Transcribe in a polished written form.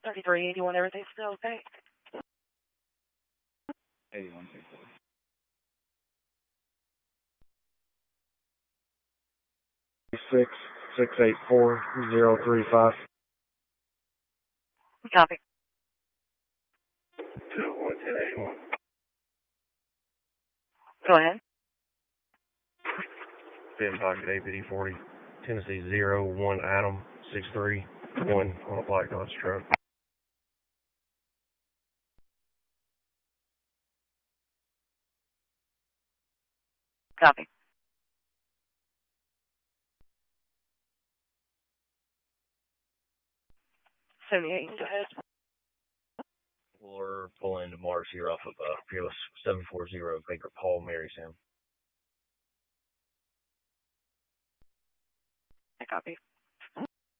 3381, everything's still okay? 81, 684-035. Copy. 2-1-10-81. Go ahead. Benton Pocket APD 40, Tennessee 01 Adam 631 on a black Dodge truck. Copy. 78, go ahead. We're pulling into Mars here off of Peerless 740 Baker Paul Marystown. I copy.